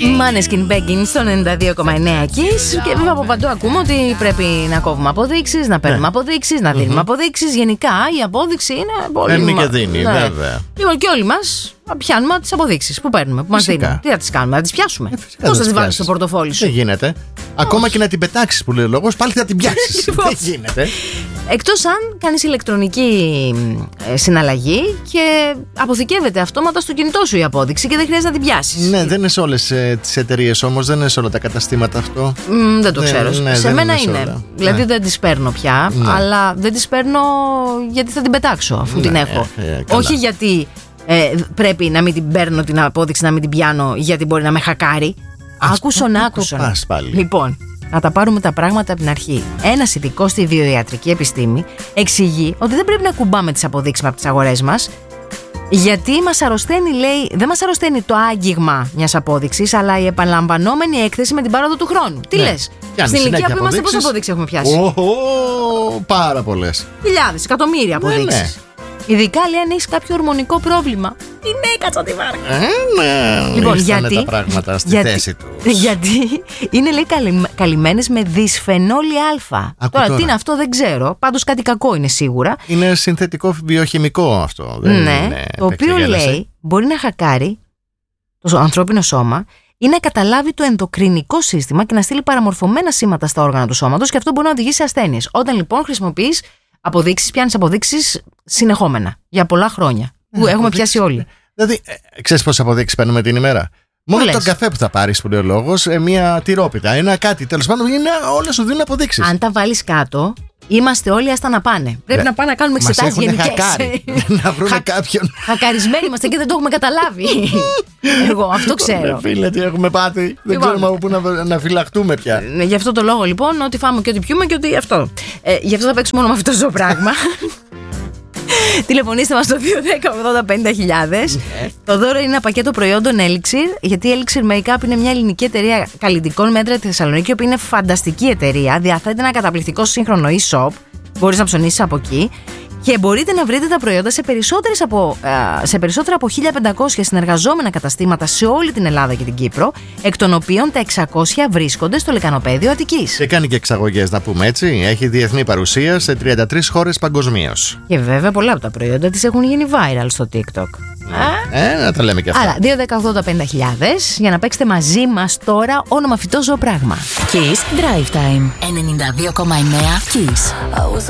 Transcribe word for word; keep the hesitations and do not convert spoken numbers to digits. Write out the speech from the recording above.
Maneskin Begging στο ενενήντα δύο κόμμα εννέα Kiss. Και βέβαια από παντού ακούμε ότι πρέπει να κόβουμε αποδείξεις, να παίρνουμε ναι. αποδείξεις, να δίνουμε mm-hmm. αποδείξεις. Γενικά η απόδειξη είναι πολύ. Παίρνει και δίνει, ναι. βέβαια. Λοιπόν, και όλοι μας πιάνουμε τις αποδείξεις που παίρνουμε, που μας δίνουν. Τι θα τις κάνουμε, να τις πιάσουμε. Ε, Πώς θα τις βάλεις στο πορτοφόλι σου. Δεν γίνεται. Ακόμα και να την πετάξεις που λέει ο λόγος, πάλι θα την πιάσεις. Δεν γίνεται. Εκτός αν κάνεις ηλεκτρονική συναλλαγή και αποθηκεύεται αυτόματα στο κινητό σου η απόδειξη και δεν χρειάζεται να την πιάσεις. Ναι, δεν είναι σε όλες ε, τις εταιρείες όμως, δεν είναι σε όλα τα καταστήματα αυτό. Mm, δεν το ναι, ξέρω. Ναι, σε μένα είναι. είναι. Δηλαδή ναι. δεν τις παίρνω πια, ναι. αλλά δεν τις παίρνω γιατί θα την πετάξω αφού ναι, την έχω. Ε, ε, Όχι γιατί ε, πρέπει να μην την παίρνω την απόδειξη, να μην την πιάνω γιατί μπορεί να με χακάρει. Άκουσον, άκουσον. Λοιπόν. Να τα πάρουμε τα πράγματα από την αρχή. Ένας ειδικός στη βιοιατρική επιστήμη εξηγεί ότι δεν πρέπει να κουμπάμε τις αποδείξεις από τις αγορές μας, γιατί μας αρρωσταίνει, λέει, δεν μας αρρωσταίνει το άγγιγμα μιας απόδειξης, αλλά η επαναλαμβανόμενη έκθεση με την πάροδο του χρόνου. Τι ναι. λες, στην ηλικία που είμαστε, πόσες αποδείξεις έχουμε πιάσει? Oh, oh, πάρα πολλές. Χιλιάδες, εκατομμύρια αποδείξεις. Ναι, ναι. Ειδικά λέει αν έχεις κάποιο ορμονικό πρόβλημα. Την έκατσα τη βάρκα. Ε, ναι, λοιπόν, γιατί τα πράγματα στη γιατί, θέση του. Γιατί είναι λέει καλυμμένες με δυσφενόλη Α. Τώρα, τώρα τι είναι αυτό δεν ξέρω. Πάντως κάτι κακό είναι σίγουρα. Είναι συνθετικό βιοχημικό αυτό. Δεν ναι, είναι το οποίο λέει μπορεί να χακάρει το ανθρώπινο σώμα ή να καταλάβει το ενδοκρινικό σύστημα και να στείλει παραμορφωμένα σήματα στα όργανα του σώματος και αυτό μπορεί να οδηγήσει σε ασθένειες. Όταν λοιπόν χρησιμοποιείς αποδείξεις, πιάνεις αποδείξεις συνεχόμενα για πολλά χρόνια. Που έχουμε πιάσει όλοι. Δηλαδή, ε, ξέρεις πόσες αποδείξεις παίρνουμε την ημέρα? Μόνο τον καφέ που θα πάρεις, που λέει ο λόγος, ε, μία τυρόπιτα, ένα κάτι. Τέλος πάντων, είναι, όλα σου δίνουν αποδείξεις. Αν τα βάλεις κάτω, είμαστε όλοι άστα να πάνε. Πρέπει Ρε, να πάνε να κάνουμε εξετάσεις γενικές. Να βρούμε κάποιον. Χακαρισμένοι είμαστε και δεν το έχουμε καταλάβει. Εγώ αυτό ξέρω. Φίλε, τι έχουμε πάθει. Δεν ξέρουμε από πού να, να φυλαχτούμε πια. Γι' αυτό το λόγο λοιπόν, ότι φάμε και ό,τι πιούμε και ό,τι αυτό. Ε, γι' αυτό θα παίξουμε μόνο με αυτό το πράγμα. Τηλεφωνήστε μας στο δύο ένα μηδέν ογδόντα πενήντα χιλιάδες. Yeah. Το δώρο είναι ένα πακέτο προϊόντων Elixir, γιατί η Elixir Makeup είναι μια ελληνική εταιρεία καλλιτικών με έδρα τη Θεσσαλονίκη, η οποία είναι φανταστική εταιρεία. Διαθέτει ένα καταπληκτικό σύγχρονο e-shop. Μπορείς να ψωνίσεις από εκεί. Και μπορείτε να βρείτε τα προϊόντα σε, περισσότερες από, σε περισσότερα από χίλια πεντακόσια συνεργαζόμενα καταστήματα σε όλη την Ελλάδα και την Κύπρο, εκ των οποίων τα εξακόσια βρίσκονται στο Λεκανοπέδιο Αττικής. Και κάνει και εξαγωγές, να πούμε έτσι. Έχει διεθνή παρουσία σε τριάντα τρεις χώρες παγκοσμίως. Και βέβαια πολλά από τα προϊόντα της έχουν γίνει viral στο TikTok. Ε, να τα λέμε και αυτά. Άρα, δύο ένα ογδόντα πενήντα χιλιάδες για να παίξετε μαζί μας τώρα όνομα φυτό ζωοπράγμα. Kiss Drive Time ενενήντα δύο κόμμα εννέα Kiss.